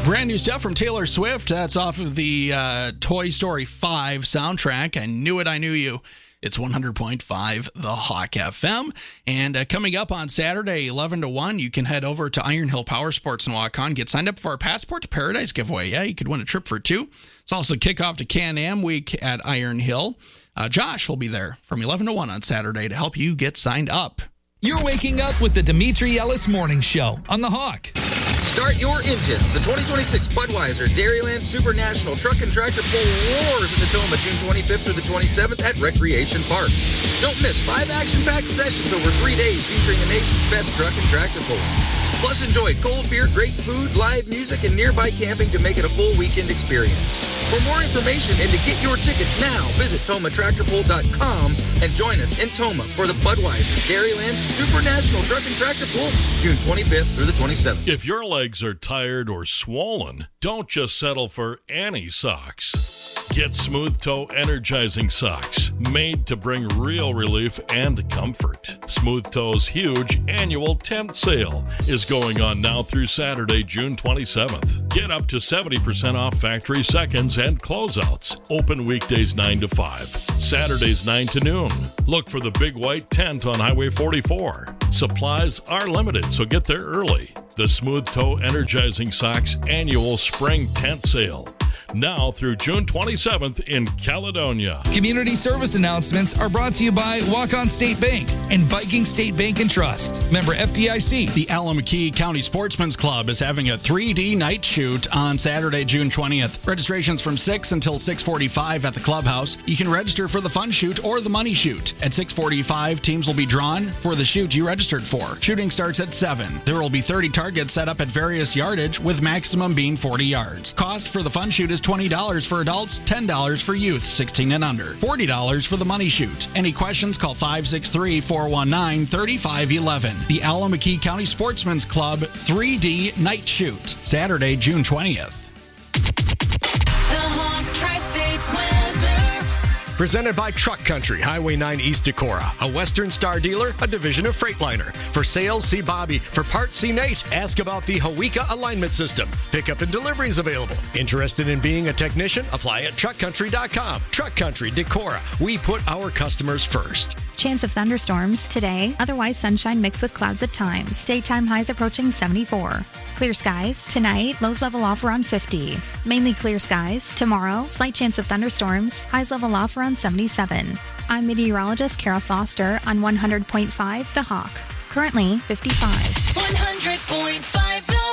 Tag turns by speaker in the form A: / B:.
A: Brand new stuff from Taylor Swift. That's off of the Toy Story 5 soundtrack. I Knew It, I Knew You. It's 100.5 The Hawk FM. And coming up on Saturday, 11 to 1, you can head over to Iron Hill Power Sports and walk on. Get signed up for our Passport to Paradise giveaway. Yeah, you could win a trip for two. It's also kickoff to Can-Am Week at Iron Hill. Josh will be there from 11 to 1 on Saturday to help you get signed up.
B: You're waking up with the Dimitri Ellis Morning Show on The Hawk.
C: Start your engine. The 2026 Budweiser Dairyland Super National Truck and Tractor Pull roars in Tacoma June 25th through the 27th at Recreation Park. Don't miss 5 action-packed sessions over 3 days featuring the nation's best truck and tractor pull. Plus, enjoy cold beer, great food, live music, and nearby camping to make it a full weekend experience. For more information and to get your tickets now, visit TomaTractorPull.com and join us in Toma for the Budweiser Dairyland Super National Truck and Tractor Pull, June 25th through the 27th.
D: If your legs are tired or swollen, don't just settle for any socks. Get Smooth Toe Energizing Socks, made to bring real relief and comfort. Smooth Toe's huge annual tent sale is going on now through Saturday, June 27th. Get up to 70% off factory seconds and closeouts. Open weekdays 9 to 5, Saturdays 9 to noon. Look for the big white tent on Highway 44. Supplies are limited, so get there early. The Smooth Toe Energizing Socks annual spring tent sale. Now through June 27th in Caledonia.
B: Community service announcements are brought to you by Walk-On State Bank and Viking State Bank and Trust. Member FDIC.
A: The Alameda County Sportsman's Club is having a 3D night shoot on Saturday, June 20th. Registration's from 6 until 6:45 at the clubhouse. You can register for the fun shoot or the money shoot. At 6:45, teams will be drawn for the shoot you registered for. Shooting starts at 7. There will be 30 targets set up at various yardage, with maximum being 40 yards. Cost for the fun shoot is $20 for adults, $10 for youth 16 and under, $40 for the money shoot. Any questions, call 563-419-3511. The Alameda County Sportsman's Club 3D Night Shoot, Saturday, June 20th.
E: The Hawk Tri-State Weather.
F: Presented by Truck Country, Highway 9 East Decorah, a Western Star dealer, a division of Freightliner. For sales, see Bobby. For parts, see Nate. Ask about the Hawika alignment system. Pickup and deliveries available. Interested in being a technician? Apply at truckcountry.com. Truck Country, Decorah. We put our customers first.
G: Chance of thunderstorms today, otherwise sunshine mixed with clouds at times. Daytime highs approaching 74. Clear skies tonight, lows level off around 50. Mainly clear skies. Tomorrow, slight chance of thunderstorms, highs level off around 77. I'm meteorologist Kara Foster on 100.5 The Hawk. Currently 55.
E: 100.5 The